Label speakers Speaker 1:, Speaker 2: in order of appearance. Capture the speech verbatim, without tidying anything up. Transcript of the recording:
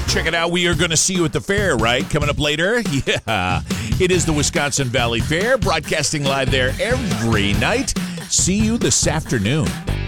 Speaker 1: Check it out. We are going to see you at the fair, right? Coming up later. Yeah. It is the Wisconsin Valley Fair, broadcasting live there every night. See you this afternoon.